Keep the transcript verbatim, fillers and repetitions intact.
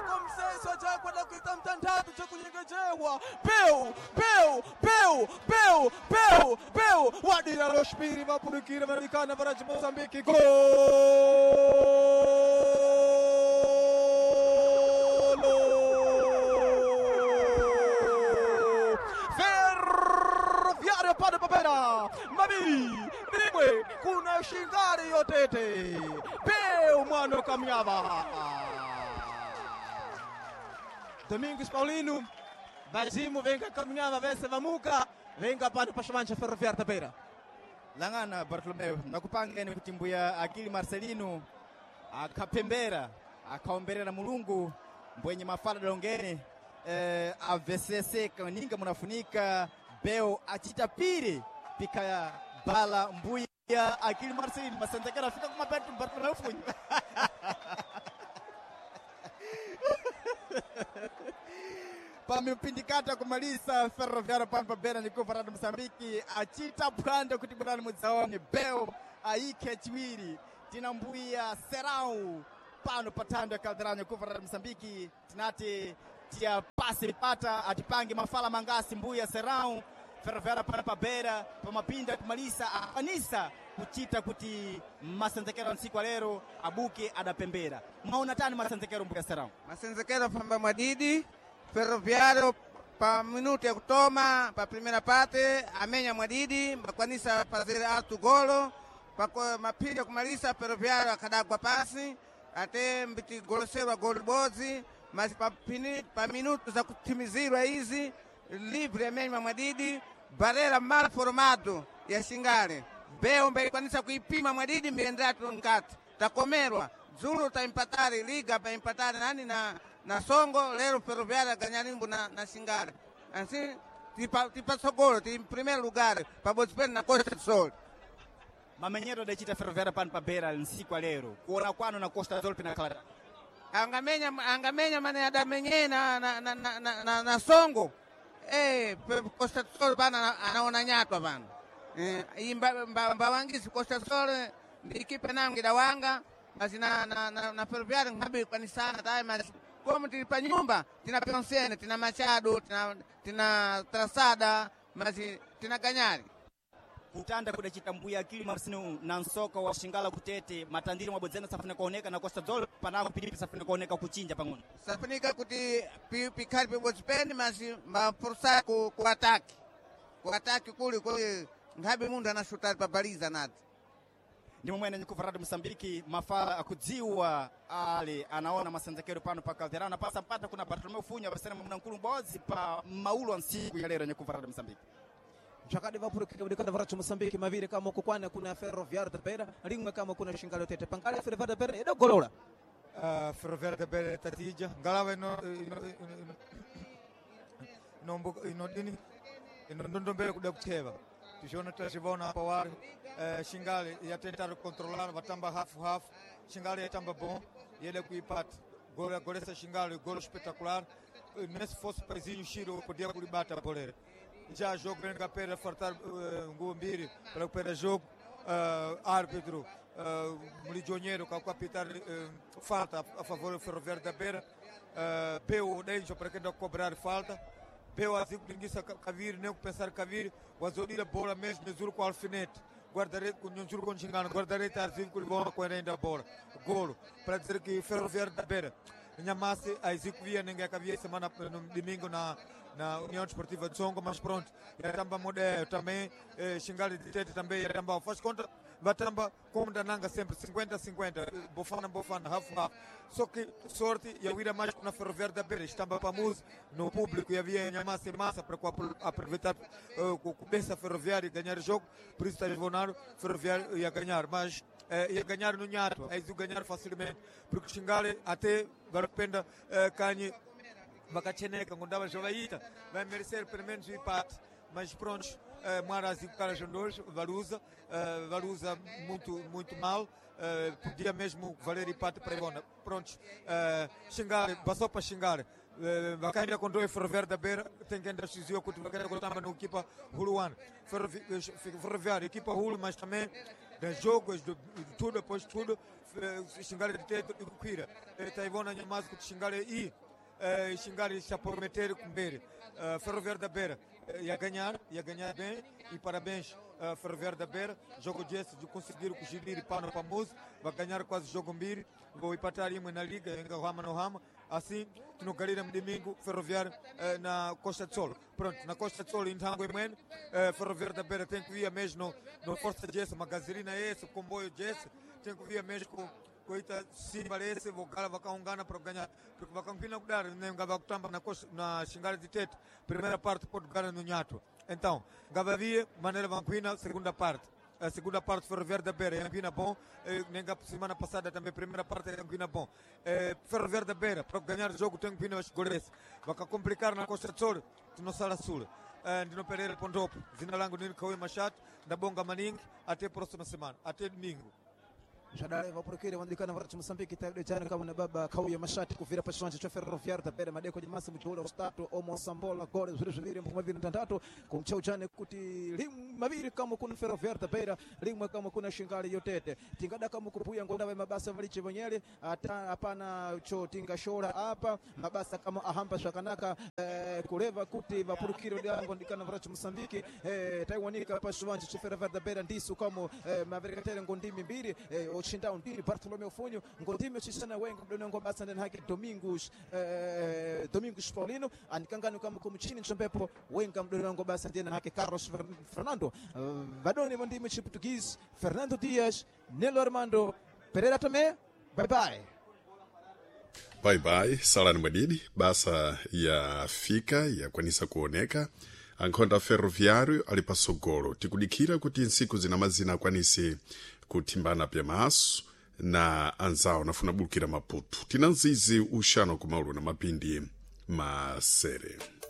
chako mseso chako na kuita mtandatu cha kunyengejewa peu peu peu peu peu peu wadira lo spiri vapurikira valikana varachi Mozambiki gol Ferroviario pande papera mabi rimwe kuna shingari yotete peu mwana kamyava Domingos Paulino Bazimu venga caminhava vese vamuka venga pano pashamancha Ferroviario Tapera Langana Bartolomeu nakupangeni kutimbuya akili Marcelino akapembera akaomberera mulungu mbwenye mafala dalongeni eh, avesese kaninga munafunika beo achitapiri pika ya bala mbuya akili Marcelino masendekera afika kumapetu Bartolomeu funyi pamipindikata kumaliza Ferroviario pampa bera niko parada Msambiki achita branda kuti burani mudzaone beo aike chiwiri tinambuya serau pano patando kaldaranya ku parada Msambiki tinati tia pasi pata atipange mafala mangasi mbuya serau Ferroviario pampa bera pamapinda kumaliza afanisa kuchita kuti masenzekero nsiku lero abuke adapembera maona tani masenzekero mbuya serau masenzekero pamba mwadidi Ferroviario pa minuto ya kutoma pa primeira parte amenya mwadidi mbakwanisa pazere atu golo pa mapinda kumalisa Ferroviario akadagwa pasi ate mbiti goloserwa goli bozi mas pa, pini, pa minuto za kutimizirwa hizi livre amenya mwadidi barera mal formado ya Shingale beo mbakwanisa kuipima mwadidi mbiendratu nkati takomerwa zuru ta impatari liga pa impatari nani na na songo lero Ferroviario ganyarimbo na, na Shingale assim tipa tipa sogolo ti primeiro lugar pa Botswana na Costa do Sol mamenyero da chita Ferroviario pan pa bera nsiku lero kuona kwano na Costa do Sol pina kala angamenya angamenya mane adamenye na na na, na, na, na, na songo eh Costa do Sol bana anaona nyatwa bana eh imba mbawangisi Costa do Sol ikipe nangi dawanga basi na na na, na Ferroviario ngabe kwani sana tai mas como tilipa nyumba tina pensene tina Machado tina tina Trasada mazi tina Ganyari kutanda kuda chitambuya akili Marcelino na nsoka wa Shingala kutete matandiri mwabodzena safuna kuoneka na Costa do Sol panako pilipi safuna kuoneka kuchinja pangono safunika kuti pikali pe Botswana mazi mapursa ku ku ataki ku ataki kuli kuli ngabe mundu anashuta babaliza nati ndi momwe nyenye kufarada Msambiki mafala akudziwa ali anaona masenzekero pano pa Calderana pasa mpata kuna Bartolomeu Funya basena mwana nkulu mbozi pa maulo nsiku ya lero nyenye kufarada Msambiki Chakade vapuru kikabidikanda varacho Msambiki mavire kama kukwana kuna Ferroviario Tapera ringwe kama kuna Shingale tete pankale Ferroviario Tapera edo golola uh, Ferroviario Tapera tatija ngalawe no no mbuka ino dini ino ndondombele kuda kucheva tushona tashivona hapa wari uh, Shingale ya tentara controlar vatamba hafu hafu Shingale ya tamba bom yele kuipata gole golesa Shingale golo espetacular uh, nesse fosse paizinho Shiro podia kulibata bolera já jogo grande capera fartar uh, nguo mbili para kupera jogo uh, árbitro uh, Mulijoniero com apitar uh, falta a favor do Ferroviario da Beira uh, Peu deixa para quem não cobrar falta Peu assim que ninguém sabe Cavir nem pensar Cavir o azulira bola mesmo mesmo com alfinete guardarei com um juro com Xingano guardarei tarzinho com o bola com a bola golo para dizer que Ferroviario da Beira Nhamasse a execuia ninguém havia semana no domingo na na União Desportiva de Songo, mas pronto, já tamba modelo também, eh, Shingale de Tete também, já tamba faz conta, vai tamba como da Nanga sempre cinquenta a cinquenta, bofana bofana, half half. Só que sorte e a vida mais na Ferroviario da Beira, estamba para música no público e havia massa e massa para aproveitar uh, o começo Ferroviário e ganhar o jogo, por isso está levando Ferroviário ia ganhar, mas uh, ia ganhar no Nhato, é isso ganhar facilmente, porque Shingale até vai depender uh, canhe Bacacheneka, Gondava Jovaíta, vai merecer pelo menos o empate, mas pronto, uh, Maras e Carajandores, Valusa, uh, Valusa muito, muito mal, uh, podia mesmo valer empate para Ibona. Pronto, uh, Xingale, passou para Xingale, uh, ainda com dois Ferroviário da Beira, tem que ainda se o que vai querer contar na equipa Huluan, Ferroviário, equipa Hulu, mas também de jogo de tudo depois tudo xingale de teto de kukwira taivona nyamazi kuti xingale i xingale xa prometer kumbere Ferroviário da Beira ia ganhar, ia ganhar bem e parabéns uh, Ferroviário da Beira, jogo de esse de conseguir o Gibiri pano para Muzi, vai ganhar quase jogo mbiri, vou empatar uma na liga, em Rama no Rama, assim, no Galera domingo, Ferroviário uh, na Costa de Sol. Pronto, na Costa de Sol, em Tango e Men, uh, Ferroviário da Beira tem que vir mesmo no, no Força de esse, uma gasolina esse, comboio de esse, tem que vir mesmo com coita sim parece vou cala vakaungana para ganhar porque vakampina kudar nem gava kutamba na na xingale de teto primeira parte pode ganhar no nhato então gava via maneira vampina segunda parte a segunda parte Ferroviário da Beira é bom nem gava semana passada também primeira parte é bom Ferroviário da Beira para ganhar o jogo tem que vir os goleiros vaka complicar na Costa de Sol no Sala Sul Ndino Pereira Pondopo zina langu nini Kawe Machat da Bonga Maning até próxima semana até domingo. Jadale vapurukire wandikana varati Mozambique tayari jana kama na baba Kauya Mashati kuvira pa kiwanja cha Ferroviário da Beira madeko jimasa mchuula ustato omo sambola gole zuri zuri mpuma vile tandatu kumchau jane kuti limu mabiri kama kuna Ferroviário da Beira limu kama kuna xingale yotete tingada kama kupuya ngonda va mabasa valichi vonyele hapana cho tinga shora hapa mabasa kama ahamba shakanaka eh, kuleva kuti vapurukire ndango ndikana varati Mozambique eh, taiwanika pa kiwanja cha Ferroviário da Beira ndisu kama eh, maverikatere ngondimi mbili eh, Ochindao ndiri Bartolomeu Funho ngondime chisana wengo mdonongo basa ndani haki Domingos eh, Domingos Paulino anikangano kama kumchini chombepo wenga mdonongo basa ndani haki Carlos Fernando uh, vadoni ndime chi Portuguese Fernando Dias Nelo Armando Pereira Tomé bye bye bye bye Salani Mwadidi basa ya fika ya kwanisa kuoneka ankonda Ferroviário ali pasogolo tikudikira kuti nsiku zina mazina kwanisi kutimbana pya maso na anzao nafuna bulukira Maputo tinanzizi ushano kumaulu na mapindi masere.